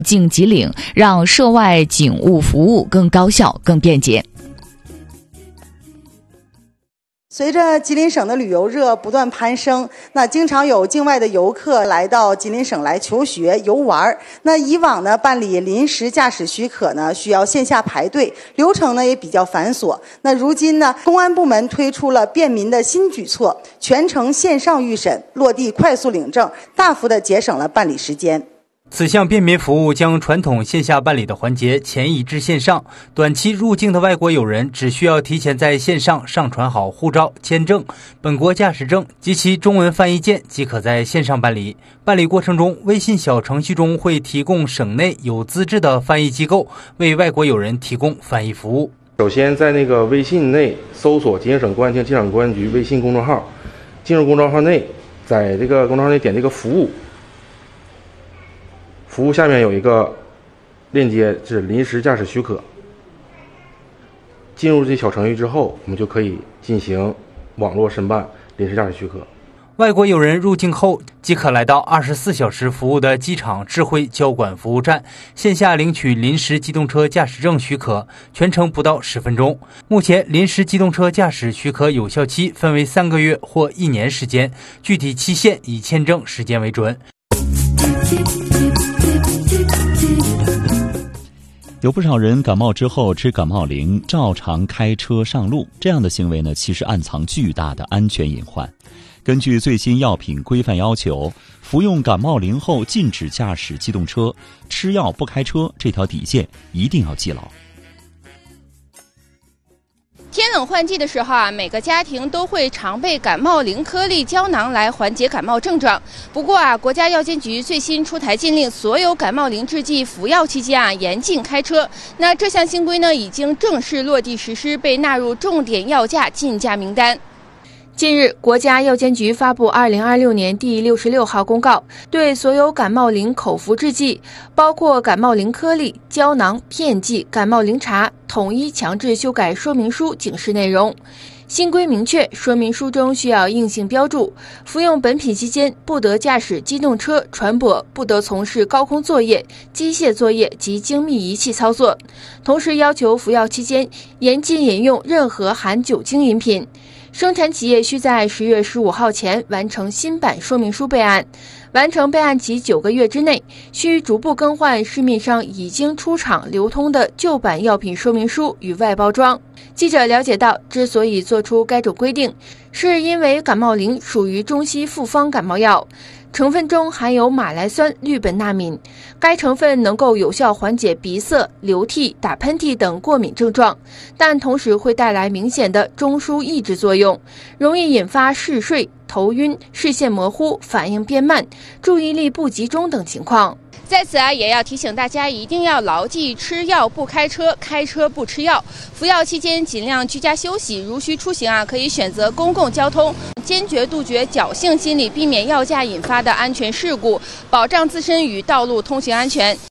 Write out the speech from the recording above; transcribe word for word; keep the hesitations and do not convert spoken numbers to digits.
警吉岭，让涉外警务服务更高效、更便捷。 随着吉林省的旅游热不断攀升，那经常有境外的游客来到吉林省来求学游玩。那以往呢，办理临时驾驶许可呢，需要线下排队，流程呢也比较繁琐。那如今呢，公安部门推出了便民的新举措，全程线上预审，落地快速领证，大幅的节省了办理时间。 此项便民服务将传统线下办理的环节迁移至线上，短期入境的外国友人只需要提前在线上上传好护照、签证、本国驾驶证及其中文翻译件，即可在线上办理。办理过程中，微信小程序中会提供省内有资质的翻译机构为外国友人提供翻译服务。 首先在那个微信内搜索吉林省公安厅机场公安局微信公众号，进入公众号内，在这个公众号内点这个服务。服务下面有一个链接是临时驾驶许可，进入这小程序之后，我们就可以进行网络申办临时驾驶许可。 外国友人入境后，即可来到二十四小时服务的机场智慧交管服务站，线下领取临时机动车驾驶证许可，全程不到十分钟。目前，临时机动车驾驶许可有效期分为三个月或一年时间，具体期限以签证时间为准。 有不少人感冒之后吃感冒灵，照常开车上路，这样的行为呢，其实暗藏巨大的安全隐患。根据最新药品规范要求，服用感冒灵后禁止驾驶机动车，吃药不开车，这条底线一定要记牢。 天冷换季的时候啊，每个家庭都会常备感冒灵颗粒胶囊来缓解感冒症状。不过啊，国家药监局最新出台禁令，所有感冒灵制剂服药期间啊，严禁开车。那这项新规呢，已经正式落地实施，被纳入重点药价禁驾名单。近日，国家药监局发布二零二六年第六十六号公告，对所有感冒灵口服制剂，包括感冒灵颗粒、胶囊、片剂、感冒灵茶，统一强制修改说明书警示内容。新规明确，说明书中需要硬性标注，服用本品期间不得驾驶机动车、船舶，不得从事高空作业、机械作业及精密仪器操作。同时要求服药期间严禁饮用任何含酒精饮品。生产企业需在十月十五号前完成新版说明书备案，完成备案期九个月之内，需逐步更换市面上已经出厂流通的旧版药品说明书与外包装。记者了解到，之所以做出该种规定，是因为感冒灵属于中西复方感冒药，成分中含有马来酸氯苯那敏，该成分能够有效缓解鼻塞、流涕、打喷嚏等过敏症状，但同时会带来明显的中枢抑制作用，容易引发嗜睡、头晕、视线模糊、反应变慢、注意力不集中等情况。在此啊，也要提醒大家一定要牢记吃药不开车，开车不吃药。服药期间尽量居家休息，如需出行啊，可以选择公共交通，坚决杜绝侥幸心理，避免药驾引发的安全事故，保障自身与道路通行安全。